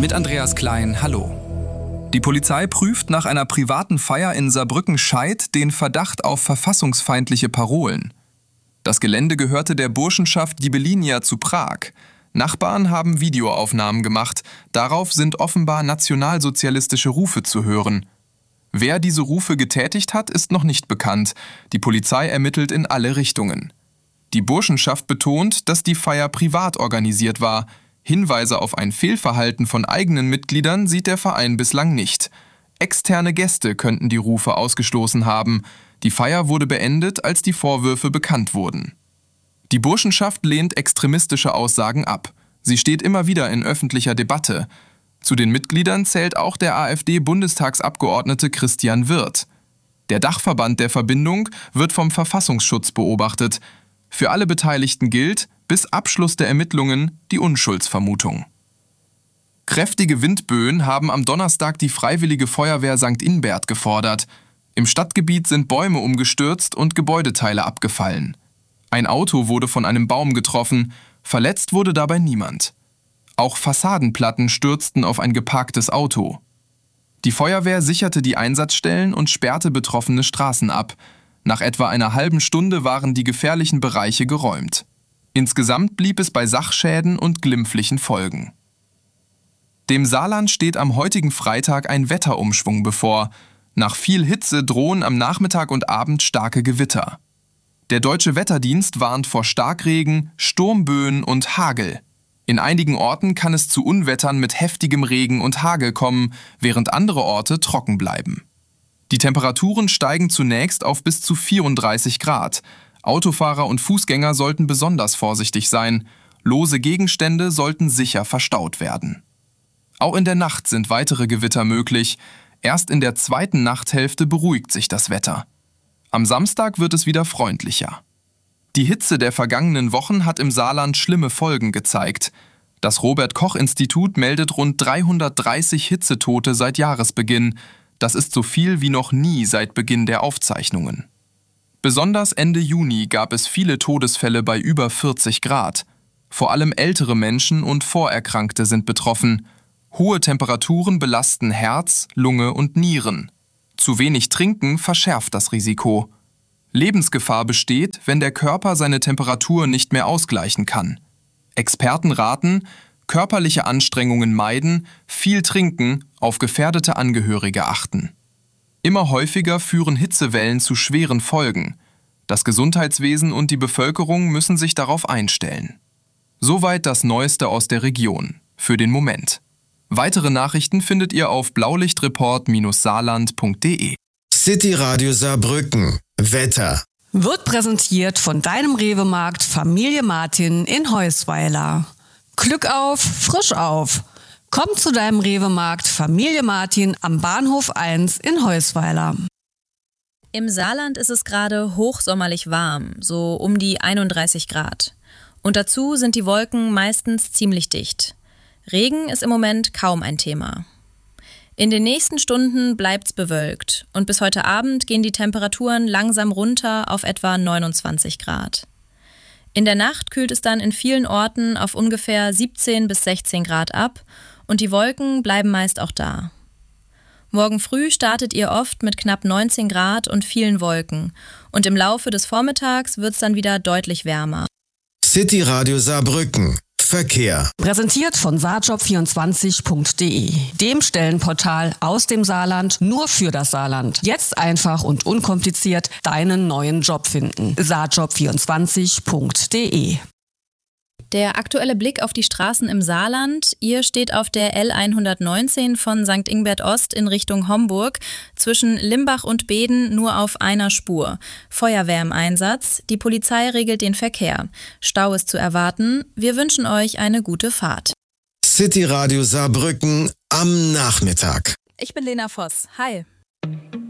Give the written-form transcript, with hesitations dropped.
Mit Andreas Klein, hallo. Die Polizei prüft nach einer privaten Feier in Saarbrücken-Scheid den Verdacht auf verfassungsfeindliche Parolen. Das Gelände gehörte der Burschenschaft Gibellinia zu Prag. Nachbarn haben Videoaufnahmen gemacht. Darauf sind offenbar nationalsozialistische Rufe zu hören. Wer diese Rufe getätigt hat, ist noch nicht bekannt. Die Polizei ermittelt in alle Richtungen. Die Burschenschaft betont, dass die Feier privat organisiert war. Hinweise auf ein Fehlverhalten von eigenen Mitgliedern sieht der Verein bislang nicht. Externe Gäste könnten die Rufe ausgestoßen haben. Die Feier wurde beendet, als die Vorwürfe bekannt wurden. Die Burschenschaft lehnt extremistische Aussagen ab. Sie steht immer wieder in öffentlicher Debatte. Zu den Mitgliedern zählt auch der AfD-Bundestagsabgeordnete Christian Wirth. Der Dachverband der Verbindung wird vom Verfassungsschutz beobachtet. Für alle Beteiligten gilt, bis Abschluss der Ermittlungen, die Unschuldsvermutung. Kräftige Windböen haben am Donnerstag die Freiwillige Feuerwehr St. Inbert gefordert. Im Stadtgebiet sind Bäume umgestürzt und Gebäudeteile abgefallen. Ein Auto wurde von einem Baum getroffen, verletzt wurde dabei niemand. Auch Fassadenplatten stürzten auf ein geparktes Auto. Die Feuerwehr sicherte die Einsatzstellen und sperrte betroffene Straßen ab. Nach etwa einer halben Stunde waren die gefährlichen Bereiche geräumt. Insgesamt blieb es bei Sachschäden und glimpflichen Folgen. Dem Saarland steht am heutigen Freitag ein Wetterumschwung bevor. Nach viel Hitze drohen am Nachmittag und Abend starke Gewitter. Der Deutsche Wetterdienst warnt vor Starkregen, Sturmböen und Hagel. In einigen Orten kann es zu Unwettern mit heftigem Regen und Hagel kommen, während andere Orte trocken bleiben. Die Temperaturen steigen zunächst auf bis zu 34 Grad. Autofahrer und Fußgänger sollten besonders vorsichtig sein. Lose Gegenstände sollten sicher verstaut werden. Auch in der Nacht sind weitere Gewitter möglich. Erst in der zweiten Nachthälfte beruhigt sich das Wetter. Am Samstag wird es wieder freundlicher. Die Hitze der vergangenen Wochen hat im Saarland schlimme Folgen gezeigt. Das Robert-Koch-Institut meldet rund 330 Hitzetote seit Jahresbeginn. Das ist so viel wie noch nie seit Beginn der Aufzeichnungen. Besonders Ende Juni gab es viele Todesfälle bei über 40 Grad. Vor allem ältere Menschen und Vorerkrankte sind betroffen. Hohe Temperaturen belasten Herz, Lunge und Nieren. Zu wenig Trinken verschärft das Risiko. Lebensgefahr besteht, wenn der Körper seine Temperatur nicht mehr ausgleichen kann. Experten raten, körperliche Anstrengungen meiden, viel trinken, auf gefährdete Angehörige achten. Immer häufiger führen Hitzewellen zu schweren Folgen. Das Gesundheitswesen und die Bevölkerung müssen sich darauf einstellen. Soweit das Neueste aus der Region. Für den Moment. Weitere Nachrichten findet ihr auf blaulichtreport-saarland.de. City Radio Saarbrücken. Wetter. Wird präsentiert von deinem Rewe-Markt Familie Martin in Heusweiler. Glück auf, frisch auf. Komm zu deinem Rewe-Markt Familie Martin am Bahnhof 1 in Heusweiler. Im Saarland ist es gerade hochsommerlich warm, so um die 31 Grad. Und dazu sind die Wolken meistens ziemlich dicht. Regen ist im Moment kaum ein Thema. In den nächsten Stunden bleibt's bewölkt und bis heute Abend gehen die Temperaturen langsam runter auf etwa 29 Grad. In der Nacht kühlt es dann in vielen Orten auf ungefähr 17 bis 16 Grad ab und die Wolken bleiben meist auch da. Morgen früh startet ihr oft mit knapp 19 Grad und vielen Wolken und im Laufe des Vormittags wird's dann wieder deutlich wärmer. City Radio Saarbrücken. Verkehr. Präsentiert von saarjob24.de, dem Stellenportal aus dem Saarland nur für das Saarland. Jetzt einfach und unkompliziert deinen neuen Job finden. saarjob24.de. Der aktuelle Blick auf die Straßen im Saarland. Ihr steht auf der L119 von St. Ingbert Ost in Richtung Homburg. Zwischen Limbach und Beeden nur auf einer Spur. Feuerwehr im Einsatz. Die Polizei regelt den Verkehr. Stau ist zu erwarten. Wir wünschen euch eine gute Fahrt. City Radio Saarbrücken am Nachmittag. Ich bin Lena Voss. Hi.